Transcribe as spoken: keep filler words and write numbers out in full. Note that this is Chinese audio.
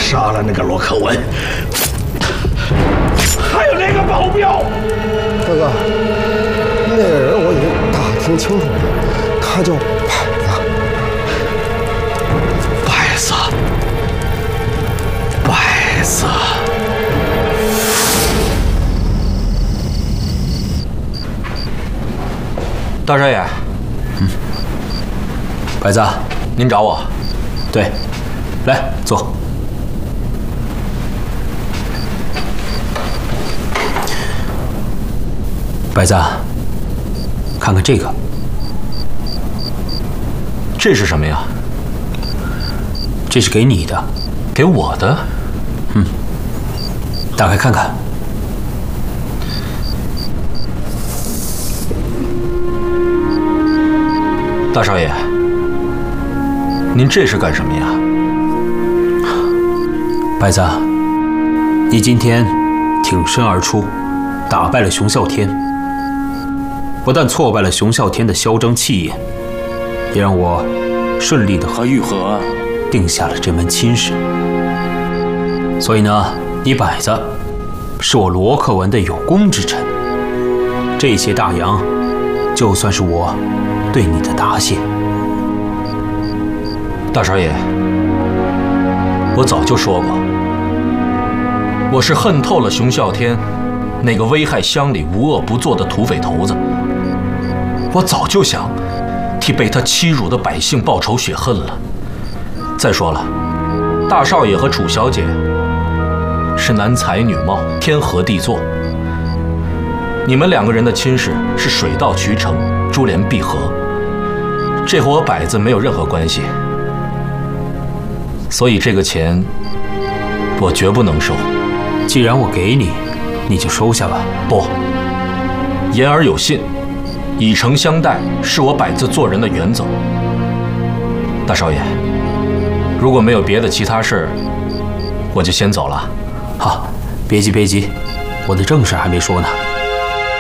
杀了那个罗克文，还有那个保镖。 大哥，那个人我已经打听清楚了，他叫百子。 百子，百子。大少爷， 嗯，百子， 您找我？ 对，来坐。百子，看看这个， 这是什么呀？ 这是给你的， 给我的。 嗯，打开看看。 大少爷，您这是干什么呀？ 百子，你今天挺身而出，打败了熊啸天，不但挫败了熊啸天的嚣张气焰，也让我顺利的和玉和定下了这门亲事。所以呢，你百子是我罗克文的有功之臣，这些大洋就算是我对你的答谢。 大少爷，我早就说过，我是恨透了熊啸天那个危害乡里无恶不作的土匪头子。我早就想替被他欺辱的百姓报仇雪恨了。再说了，大少爷和楚小姐是男才女貌，天合地作，你们两个人的亲事是水到渠成，珠联璧合，这和我百子没有任何关系。所以这个钱我绝不能收。 既然我给你，你就收下吧。 不，言而有信，以诚相待，是我百子做人的原则。大少爷，如果没有别的其他事，我就先走了。 好，别急别急，我的正事还没说呢。